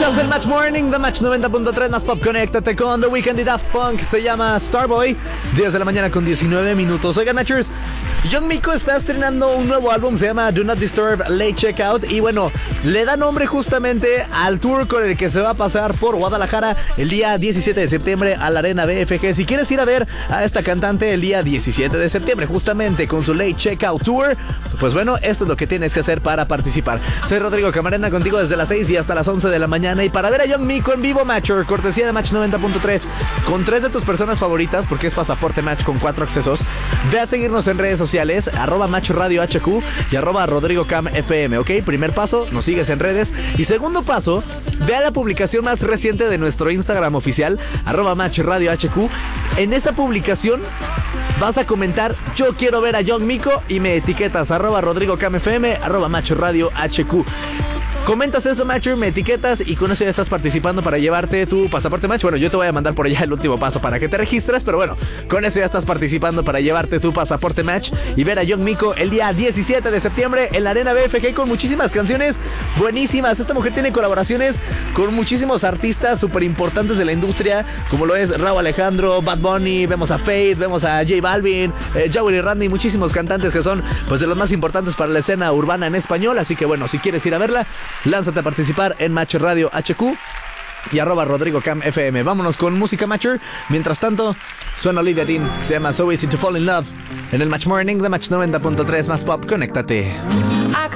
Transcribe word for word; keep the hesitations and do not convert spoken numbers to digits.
Escuchas el Match Morning de Match noventa punto tres más pop. Conéctate con The Weeknd y Daft Punk. Se llama Starboy. diez de la mañana con diecinueve minutos. Oigan, Matchers, Young Miko está estrenando un nuevo álbum. Se llama Do Not Disturb Late Checkout. Y bueno, le da nombre justamente al tour con el que se va a pasar por Guadalajara el día diecisiete de septiembre a la Arena B F G. Si quieres ir a ver a esta cantante el día diecisiete de septiembre, justamente con su Late Checkout Tour, pues bueno, esto es lo que tienes que hacer para participar. Soy Rodrigo Camarena, contigo desde las seis y hasta las once de la mañana. Y para ver a Young Miko en vivo, Matcher, cortesía de Match noventa punto tres, con tres de tus personas favoritas, porque es pasaporte Match con cuatro accesos, ve a seguirnos en redes sociales, arroba Match Radio H Q y arroba Rodrigo Cam F M, ¿ok? Primer paso, nos sigues en redes. Y segundo paso, ve a la publicación más reciente de nuestro Instagram oficial, arroba Match Radio H Q. En esa publicación vas a comentar: yo quiero ver a Young Miko, y me etiquetas arroba Rodrigo Cam F M, arroba Match Radio H Q. Comentas eso, Matcher, me etiquetas y con eso ya estás participando para llevarte tu pasaporte Match. Bueno, yo te voy a mandar por allá el último paso para que te registres, pero bueno, con eso ya estás participando para llevarte tu pasaporte Match y ver a Young Miko el día diecisiete de septiembre en la Arena B F G con muchísimas canciones buenísimas. Esta mujer tiene colaboraciones con muchísimos artistas súper importantes de la industria, como lo es Rauw Alejandro, Bad Bunny, vemos a Feid, vemos a J Balvin, eh, Jawel y Randy, muchísimos cantantes que son pues de los más importantes para la escena urbana en español. Así que bueno, si quieres ir a verla, lánzate a participar en Match Radio H Q y arroba Rodrigo Cam F M. Vámonos con música, Matcher. Mientras tanto, suena Olivia Dean, se llama So Easy to Fall in Love en el Match Morning de Match noventa punto tres más pop. Conéctate.